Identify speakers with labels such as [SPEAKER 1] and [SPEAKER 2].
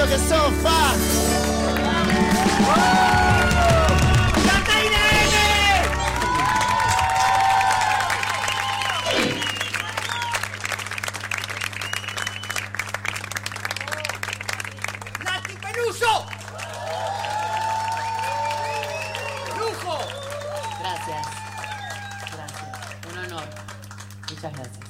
[SPEAKER 1] motherfucker so fast.
[SPEAKER 2] ¡Nati Peluso! ¡Lujo!
[SPEAKER 3] Gracias. Un honor. Muchas gracias.